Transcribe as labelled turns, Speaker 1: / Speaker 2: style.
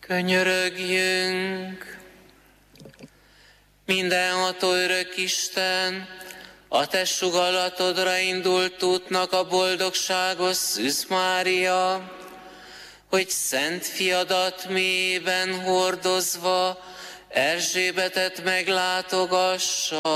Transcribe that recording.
Speaker 1: Könyörögjünk! Mindenható örök Isten, a te sugallatoddra indult útnak a boldogságos Szűz Mária, hogy szent fiadat mélyében hordozva Erzsébetet meglátogassa.